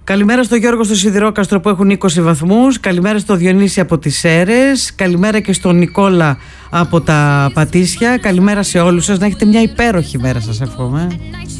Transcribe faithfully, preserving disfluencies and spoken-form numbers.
Καλημέρα στο Γιώργο στο Σιδηρόκαστρο που έχουν είκοσι βαθμούς. Καλημέρα στο Διονύση από τις Σέρρες. Καλημέρα και στον Νικόλα από τα Πατήσια. Καλημέρα σε όλους σας. Να έχετε μια υπέροχη μέρα, σας εύχομαι.